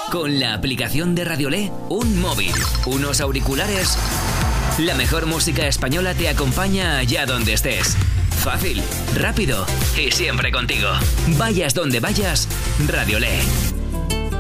Con la aplicación de Radiolé, un móvil, unos auriculares. La mejor música española te acompaña allá donde estés. Fácil, rápido y siempre contigo. Vayas donde vayas, Radiolé.